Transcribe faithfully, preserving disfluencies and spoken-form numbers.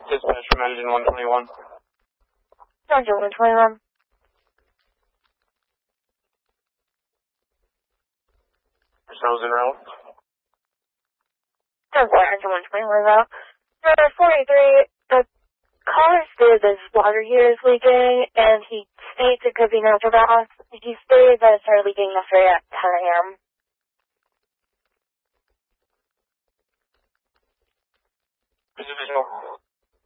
Dispatch from engine one twenty-one. Engine one twenty-one. Sounds en route. Sounds like engine one twenty-one route. Number forty-three, the caller stated that his water heater is leaking, and he states it could be natural gas. He stated that it started leaking yesterday at ten a.m. Visual.